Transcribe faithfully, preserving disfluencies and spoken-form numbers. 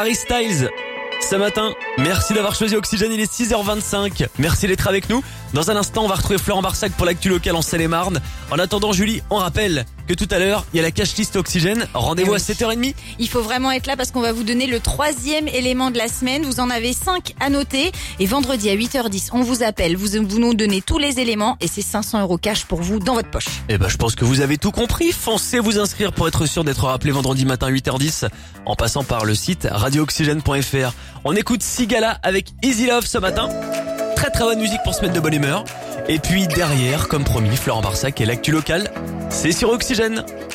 Harry Styles. Ce matin, merci d'avoir choisi Oxygène, il est six heures vingt-cinq. Merci d'être avec nous. Dans un instant, on va retrouver Florent Barsac pour l'actu locale en Seine-et-Marne. En attendant, Julie, on rappelle que tout à l'heure, il y a la cash list Oxygène. Rendez-vous oui. à sept heures trente. Il faut vraiment être là parce qu'on va vous donner le troisième élément de la semaine. Vous en avez cinq à noter. Et vendredi à huit heures dix, on vous appelle. Vous, vous nous donnez tous les éléments et c'est cinq cents euros cash pour vous dans votre poche. Eh ben, je pense que vous avez tout compris. Foncez vous inscrire pour être sûr d'être rappelé vendredi matin huit heures dix en passant par le site radio oxygène point f r. On écoute Sigala avec Easy Love ce matin. Très très bonne musique pour se mettre de bonne humeur. Et puis derrière, comme promis, Florent Barsac et l'actu locale. C'est sur Oxygène.